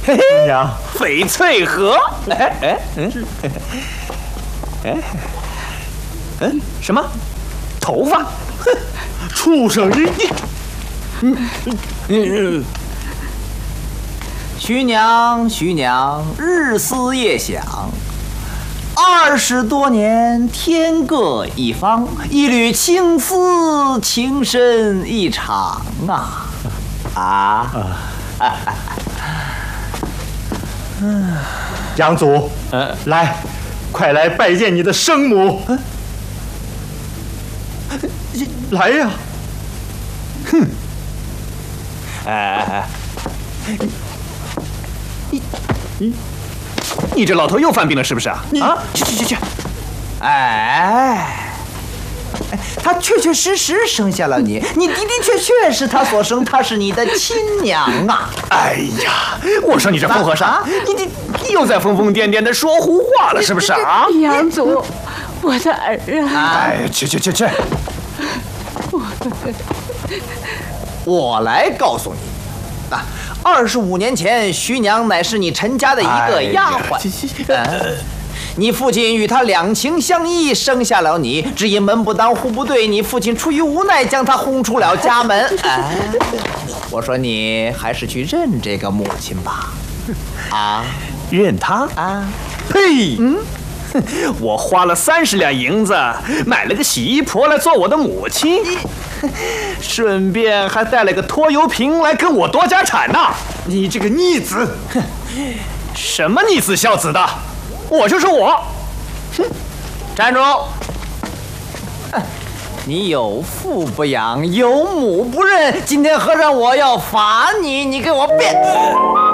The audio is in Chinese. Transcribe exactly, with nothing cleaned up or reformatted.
嘿嘿， 娘， 翡翠盒。哎哎嗯，哎嗯，什么？头发？哼， 畜生！你你嗯。徐娘，徐娘，日思夜想，二十多年天各一方，一缕青丝情深意长啊！啊！ 嗯，养祖， 嗯， 来，快来拜见你的生母。 嗯， 来呀！哼！ 哎哎哎！你你你这老头又犯病了是不是啊？啊！去去去去！哎，哎，他确确实实生下了你，你的的确确是他所生，他是你的亲娘啊！ 哎呀，我说你这疯和尚，你你你又在疯疯癫癫的说胡话了是不是啊？ 养祖，我的儿啊！ 哎，去去去去！ 我来告诉你，啊，二十五年前，徐娘乃是你陈家的一个丫鬟。哎呃、你父亲与她两情相依，生下了你，只因门不当户不对，你父亲出于无奈，将她轰出了家门。哎，我说你还是去认这个母亲吧。啊， 认她啊？ 呸！ 嗯。 我花了三十两银子买了个洗衣婆来做我的母亲，顺便还带了个拖油瓶来跟我夺家产呐！你这个逆子！什么逆子孝子的？我就是我！ 哼！站住！你有父不养，有母不认，今天和尚我要罚你，你给我变！